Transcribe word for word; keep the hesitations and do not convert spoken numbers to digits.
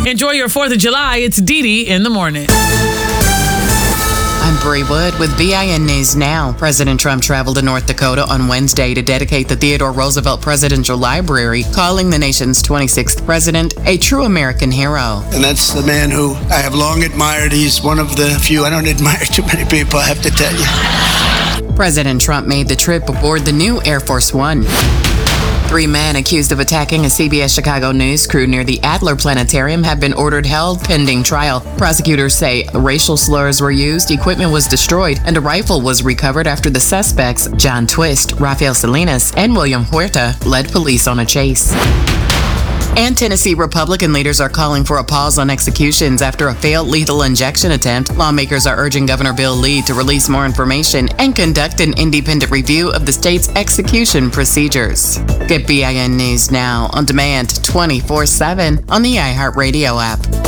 Enjoy your fourth of July. It's Dee Dee in the morning. I'm Bree Wood with B I N News Now. President Trump traveled to North Dakota on Wednesday to dedicate the Theodore Roosevelt Presidential Library, calling the nation's twenty-sixth president a true American hero. And that's the man who I have long admired. He's one of the few. I don't admire too many people, I have to tell you. President Trump made the trip aboard the new Air Force One. Three men accused of attacking a C B S Chicago News crew near the Adler Planetarium have been ordered held pending trial. Prosecutors say racial slurs were used, equipment was destroyed, and a rifle was recovered after the suspects, John Twist, Rafael Salinas, and William Huerta, led police on a chase. And Tennessee Republican leaders are calling for a pause on executions after a failed lethal injection attempt. Lawmakers are urging Governor Bill Lee to release more information and conduct an independent review of the state's execution procedures. Get B I N News Now on demand twenty-four seven on the iHeartRadio app.